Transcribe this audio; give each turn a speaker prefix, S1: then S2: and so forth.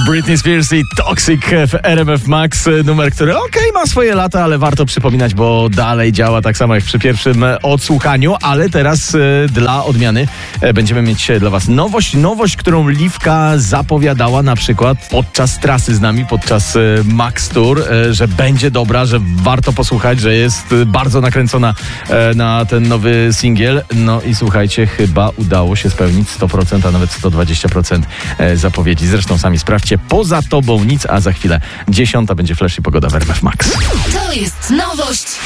S1: Britney Spears i Toxic w RMF Max. Numer, który ma swoje lata, ale warto przypominać, bo dalej działa tak samo jak przy pierwszym odsłuchaniu. Ale teraz dla odmiany będziemy mieć dla was nowość, którą Liwka zapowiadała na przykład podczas trasy z nami, podczas Max Tour, że będzie dobra, że warto posłuchać, że jest bardzo nakręcona na ten nowy singiel. No i słuchajcie, chyba udało się spełnić 100%, a nawet 120% zapowiedzi. Zresztą sami sprawdźcie. Poza tobą nic, a za chwilę 10 będzie Flash i pogoda w RMF Max.
S2: To jest nowość